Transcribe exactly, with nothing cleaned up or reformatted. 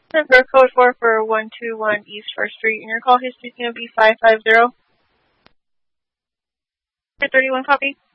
Number code four for one two one East First Street, and your call history is going to be five five zero. thirty-one copy.